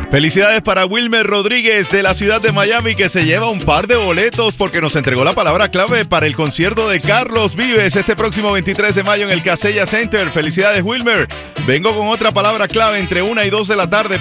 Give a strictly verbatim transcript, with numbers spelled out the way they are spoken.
Felicidades para Wilmer Rodríguez de la ciudad de Miami, que se lleva un par de boletos porque nos entregó la palabra clave para el concierto de Carlos Vives este próximo veintitrés de mayo en el Casella Center. Felicidades, Wilmer. Vengo con otra palabra clave entre una y dos de la tarde.